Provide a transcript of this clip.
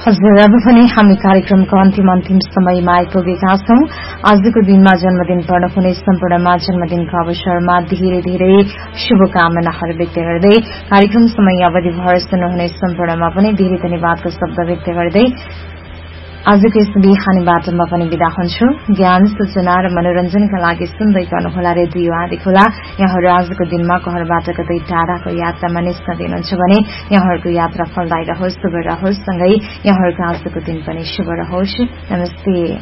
हजुर, अब पनि हामी कार्यक्रमको अन्तिम समयमा आइपुगेका छौं। आजको दिनमा जन्मदिन पालन हुने सम्पूर्णमा जन्मदिनको अवसरमा धेरै धेरै शुभकामनाहरू व्यक्त गर्दै कार्यक्रम समय अवधिभर सुन्नुहुने सम्पूर्णमा पनि धेरै धन्यवादको शब्द व्यक्त गर्दै आजको यस बिहानीबाट म पनि विदा हुन्छु। ज्ञान, सूचना र मनोरञ्जनका लागि सुन्दै गर्नुहोला रेडियो आदि खोला। यहाँहरू आजको दिनमा घरबाट कतै टाढाको यात्रामा निस्कन दिनुहुन्छ भने यहाँहरूको यात्रा फलदायी रहोस्, शुभ रहोस्, सँगै यहाँहरूको आजको दिन पनि शुभ रहोस्। नमस्ते।